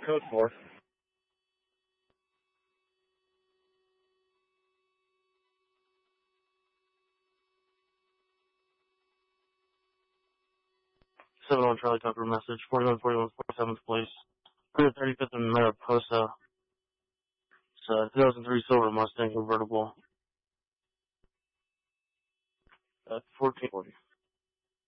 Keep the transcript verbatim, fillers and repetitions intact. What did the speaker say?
Code four. seven one Charlie Tucker message, forty-one forty-one forty-seventh place, one thirty-fifth in Mariposa. It's a two thousand three Silver Mustang convertible. Uh, fourteen forty.